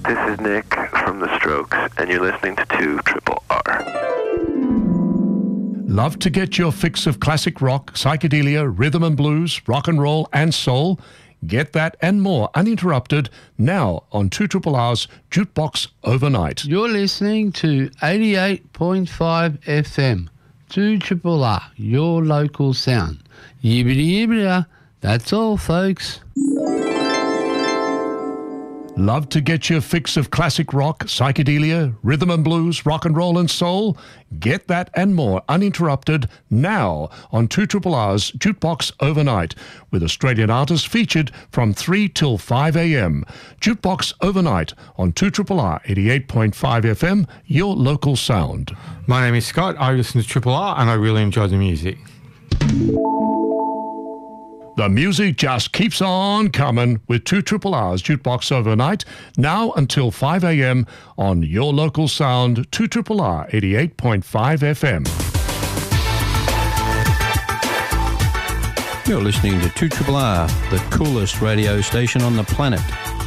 This is Nick from The Strokes, and you're listening to 2 Triple R. Love to get your fix of classic rock, psychedelia, rhythm and blues, rock and roll and soul? Get that and more uninterrupted now on 2 Triple R's Jukebox Overnight. You're listening to 88.5 FM, 2 Triple R, your local sound. Yibbity yibbity, that's all, folks. Love to get your fix of classic rock, psychedelia, rhythm and blues, rock and roll and soul? Get that and more uninterrupted now on 2 Triple R's Jukebox Overnight, with Australian artists featured from 3 till 5 a.m. Jukebox Overnight on 2 Triple R 88.5 FM, your local sound. My name is Scott. I listen to Triple R and I really enjoy the music. The music just keeps on coming with 2 Triple R's Jukebox Overnight, now until 5 a.m. on your local sound, 2 Triple R 88.5 FM. You're listening to 2 Triple R, the coolest radio station on the planet.